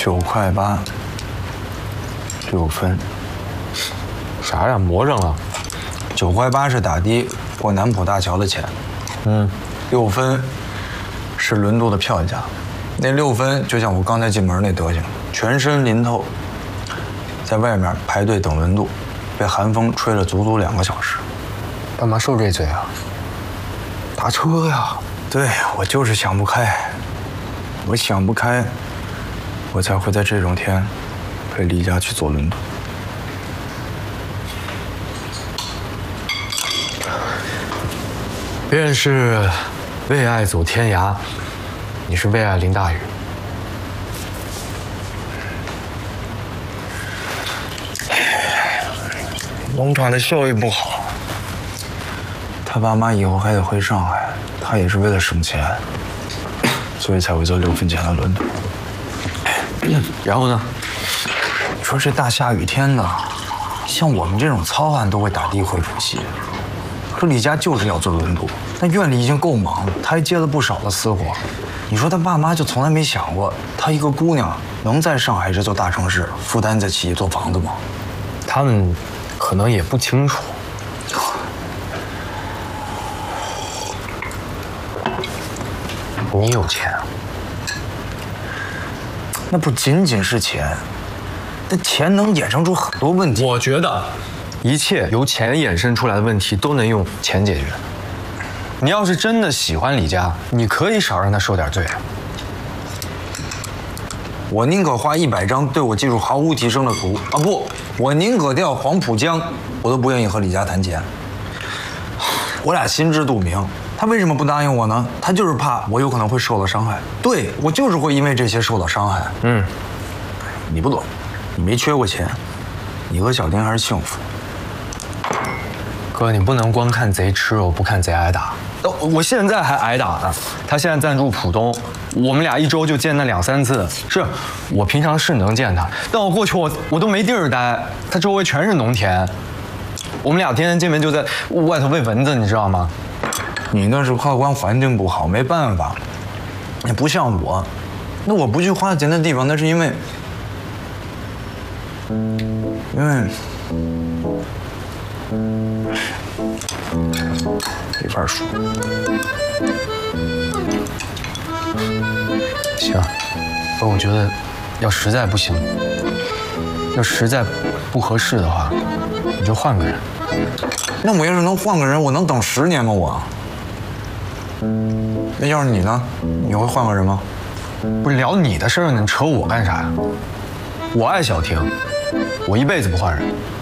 9块8，6分。 啥呀？魔怔了。 9块8是打的过南浦大桥的钱。6分是轮渡的票价。那6分就像我刚才进门那德行，全身淋透，在外面排队等轮渡，被寒风吹了足足2个小时。 干嘛受这罪啊？打车呀！ 对，我就是想不开，我想不开，我才会在这种天陪李佳去坐轮渡。 别人是为爱走天涯，你是为爱淋大雨。 农场的效益不好，他爸妈以后还得回上海，他也是为了省钱，所以才会坐6分钱的轮渡。 然后呢？ 你说这大下雨天的，像我们这种糙汉都会打的回浦西，可李佳就是要坐轮渡。那院里已经够忙了，他还接了不少的私活。你说他爸妈就从来没想过，他一个姑娘能在上海这座大城市负担得起一座房子吗？ 他们可能也不清楚。你有钱啊？ 那不仅仅是钱，那钱能衍生出很多问题。 我觉得，一切由钱衍生出来的问题都能用钱解决。你要是真的喜欢李佳，你可以少让他受点罪。 我宁可画100张对我技术毫无提升的图啊！不，我宁可钓黄浦江，我都不愿意和李佳谈钱。我俩心知肚明，他为什么不答应我呢？他就是怕我有可能会受到伤害。对，我就是会因为这些受到伤害。你不懂，你没缺过钱，你和小丁还是幸福。 哥，你不能光看贼吃肉，不看贼挨打。我现在还挨打呢。他现在暂住浦东，我们俩1周就见那2、3次。是我平常是能见他，但我过去我都没地儿待，他周围全是农田，我们俩天天见面就在外头喂蚊子，你知道吗？ 你那是客观环境不好，没办法。你不像我，那我不去花钱的地方，那是因为没法说。 行，不，我觉得要实在不行，要实在不合适的话，你就换个人。 那我要是能换个人，我能等10年吗？我。那要是你呢？你会换个人吗？ 不是聊你的事儿呢，你扯我干啥呀？我爱小婷，我一辈子不换人。